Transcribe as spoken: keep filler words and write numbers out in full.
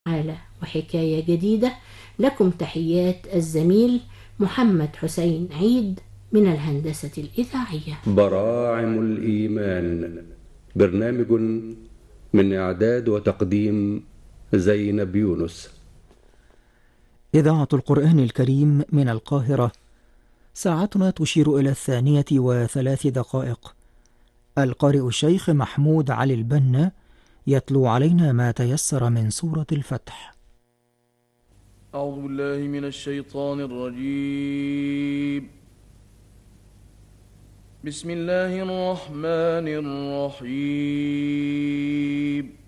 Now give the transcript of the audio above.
تعالى وحكاية جديدة. لكم تحيات الزميل محمد حسين عيد من الهندسة الإذاعية. براعم الإيمان، برنامج من إعداد وتقديم زينب يونس. إذاعة القرآن الكريم من القاهرة، ساعتنا تشير إلى الثانية وثلاث دقائق. القارئ الشيخ محمود علي البنا يتلو علينا ما تيسر من سورة الفتح. أعوذ بالله من الشيطان الرجيم. بسم الله الرحمن الرحيم.